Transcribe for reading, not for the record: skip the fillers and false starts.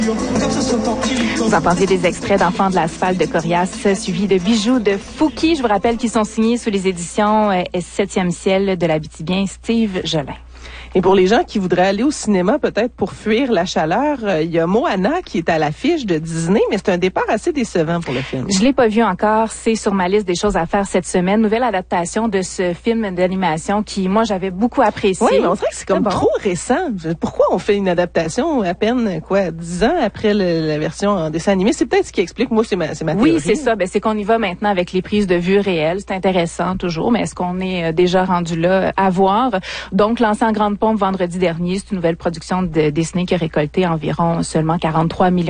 Vous entendiez des extraits d'Enfants de l'asphalte de Corias, suivis de Bijoux de Fouki. Je vous rappelle qu'ils sont signés sous les éditions 7e ciel de l'Abitibien Steve Jolin. Et pour les gens qui voudraient aller au cinéma, peut-être pour fuir la chaleur, il y a Moana qui est à l'affiche de Disney, mais c'est un départ assez décevant pour le film. Je l'ai pas vu encore, c'est sur ma liste des choses à faire cette semaine. Nouvelle adaptation de ce film d'animation qui, moi, j'avais beaucoup apprécié. Oui, mais on dirait que c'est comme trop récent. Pourquoi on fait une adaptation à peine, 10 ans après la version en dessin animé? C'est peut-être ce qui explique, moi, c'est ma théorie. Oui, c'est ça. C'est qu'on y va maintenant avec les prises de vue réelles. C'est intéressant toujours, mais est-ce qu'on est déjà rendu là à voir? Donc, lancé en grande pompe vendredi dernier, c'est une nouvelle production de Disney qui a récolté environ seulement 43 millions